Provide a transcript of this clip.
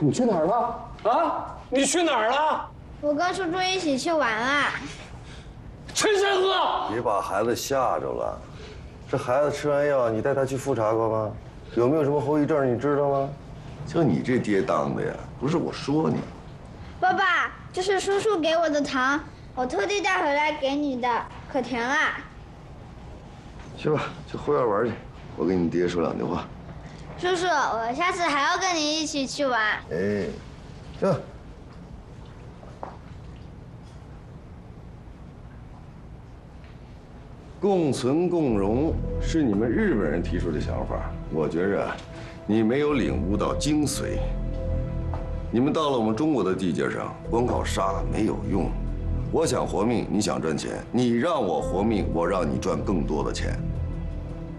你去哪儿了？啊，你去哪儿了？ 我跟叔叔一起去玩了。 陈山河， 别把孩子吓着了。这孩子吃完药，你带他去复查过吗？有没有什么后遗症，你知道吗？就你这跌当的呀，不是我说你。 爸爸，这是叔叔给我的糖，我特地带回来给你的，可甜了。 去吧，去后院玩去。我跟你爹说两句话。 叔叔，我下次还要跟你一起去玩。 哎，行。共存共荣是你们日本人提出的想法，我觉着你没有领悟到精髓。你们到了我们中国的地界上，光靠杀没有用。我想活命，你想赚钱，你让我活命，我让你赚更多的钱。